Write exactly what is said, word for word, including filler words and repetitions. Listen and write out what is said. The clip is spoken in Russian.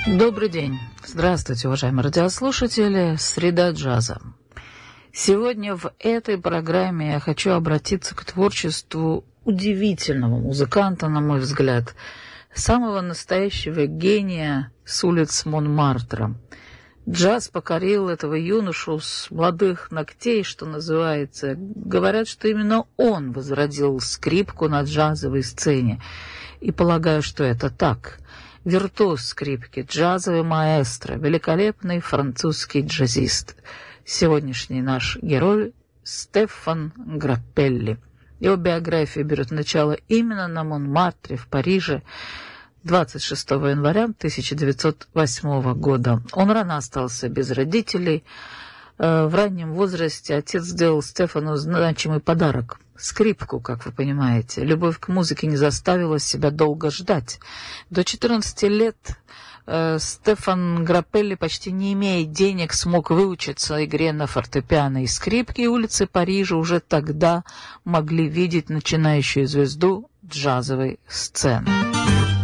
Добрый день. Здравствуйте, уважаемые радиослушатели. Среда джаза. Сегодня в этой программе я хочу обратиться к творчеству удивительного музыканта, на мой взгляд, самого настоящего гения с улиц Монмартра. Джаз покорил этого юношу с молодых ногтей, что называется. Говорят, что именно он возродил скрипку на джазовой сцене. И полагаю, что это так. Виртуоз скрипки, джазовый маэстро, великолепный французский джазист. Сегодняшний наш герой Стефан Граппелли. Его биография берет начало именно на Монмартре в Париже двадцать шестого января тысяча девятьсот восьмого года. Он рано остался без родителей. В раннем возрасте отец сделал Стефану значимый подарок – скрипку, как вы понимаете. Любовь к музыке не заставила себя долго ждать. До четырнадцати лет э, Стефан Граппелли, почти не имея денег, смог выучиться игре на фортепиано и скрипке, и улицы Парижа уже тогда могли видеть начинающую звезду джазовой сцены.